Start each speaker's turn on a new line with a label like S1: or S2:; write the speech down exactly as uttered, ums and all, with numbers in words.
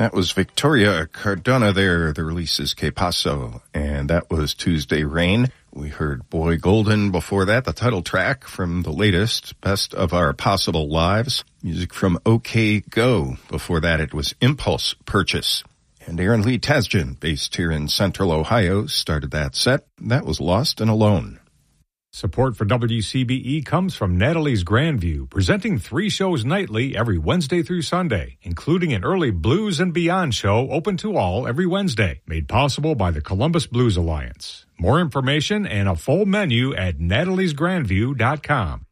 S1: That was Victoria Cardona there. The release is Que Paso, and that was Tuesday Rain. We heard Boy Golden before that, the title track from the latest Best of Our Possible Lives. Music from OK Go. Before that, it was Impulse Purchase. And Aaron Lee Tasjan, based here in Central Ohio, started that set. That was Lost and Alone.
S2: Support for W C B E comes from Natalie's Grandview, presenting three shows nightly every Wednesday through Sunday, including an early Blues and Beyond show open to all every Wednesday, made possible by the Columbus Blues Alliance. More information and a full menu at natalies grandview dot com.